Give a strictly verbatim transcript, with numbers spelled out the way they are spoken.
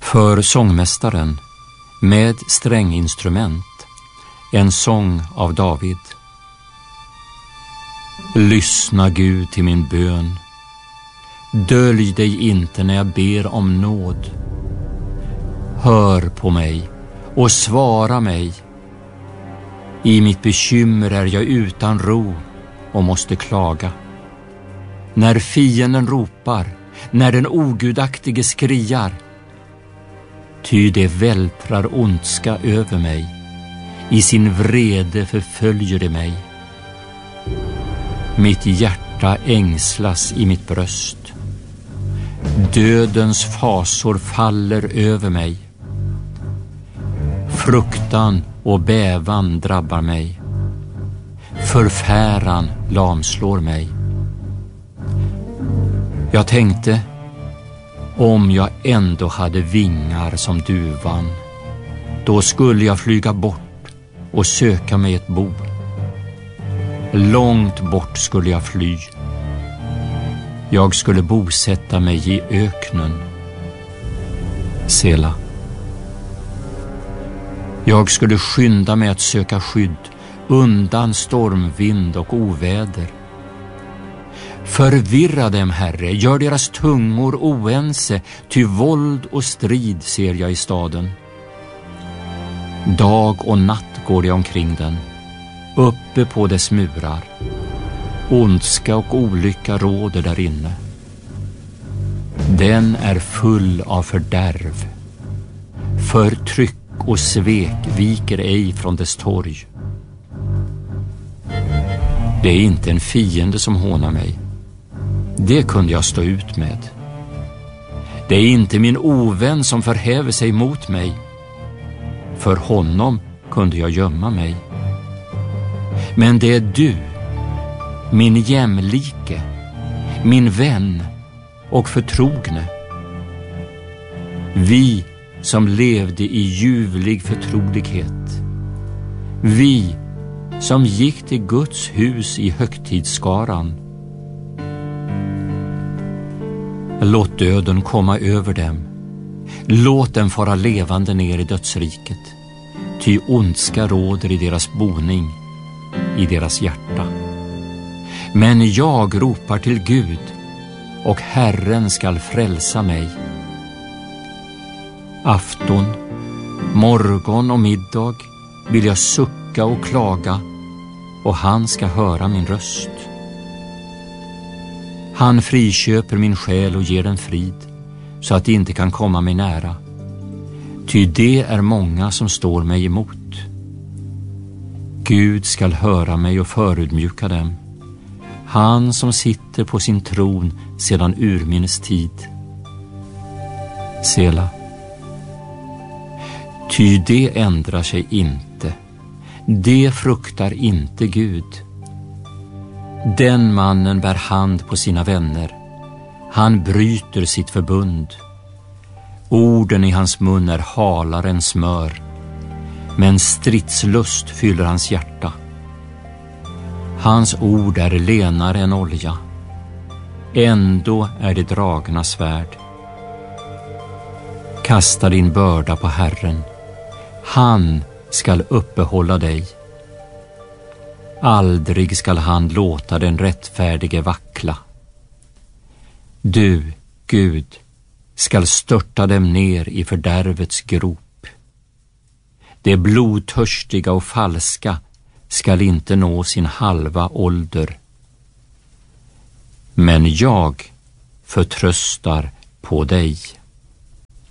För sångmästaren med stränginstrument, en sång av David. Lyssna Gud till min bön. Dölj dig inte när jag ber om nåd. Hör på mig och svara mig. I mitt bekymmer är jag utan ro och måste klaga. När fienden ropar, när den ogudaktige skriar, ty det vältrar ondska över mig. I sin vrede förföljer det mig. Mitt hjärta ängslas i mitt bröst. Dödens fasor faller över mig. Fruktan och bävan drabbar mig. Förfäran lamslår mig. Jag tänkte, om jag ändå hade vingar som duvan, då skulle jag flyga bort och söka mig ett bo. Långt bort skulle jag fly. Jag skulle bosätta mig i öknen. Sela. Jag skulle skynda mig att söka skydd undan stormvind och oväder. Förvirra dem, Herre, gör deras tungor oense, ty våld och strid ser jag i staden. Dag och natt går jag omkring den, uppe på dess murar. Ondska och olycka råder där inne. Den är full av fördärv. Förtryck och svek viker ej från dess torg. Det är inte en fiende som hånar mig. Det kunde jag stå ut med. Det är inte min ovän som förhäver sig mot mig. För honom kunde jag gömma mig. Men det är du, min jämlike, min vän och förtrogne. Vi som levde i ljuvlig förtrolighet. Vi som gick till Guds hus i högtidsskaran. Låt döden komma över dem. Låt dem fara levande ner i dödsriket. Ty ondska råder i deras boning, i deras hjärta. Men jag ropar till Gud, och Herren skall frälsa mig. Afton, morgon och middag vill jag sucka och klaga, och han ska höra min röst. Han friköper min själ och ger den frid, så att det inte kan komma mig nära. Ty det är många som står mig emot. Gud skall höra mig och förödmjuka dem. Han som sitter på sin tron sedan urminnes tid. Sela. Ty det ändrar sig inte. Det fruktar inte Gud. Den mannen bär hand på sina vänner. Han bryter sitt förbund. Orden i hans mun är halare än smör, men stridslust fyller hans hjärta. Hans ord är lenare än olja. Ändå är det dragna svärd. Kasta din börda på Herren. Han skall uppehålla dig. Aldrig skall han låta den rättfärdige vackla. Du, Gud, skall störta dem ner i fördärvets grop. Det blodtörstiga och falska skall inte nå sin halva ålder. Men jag förtröstar på dig.